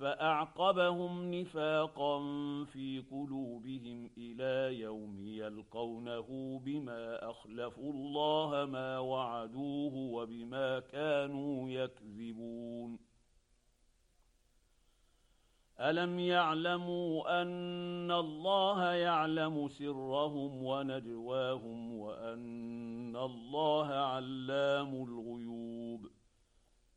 فأعقبهم نفاقا في قلوبهم إلى يوم يلقونه بما أخلفوا الله ما وعدوه وبما كانوا يكذبون. ألم يعلموا أن الله يعلم سرهم ونجواهم وأن الله علام الغيوب.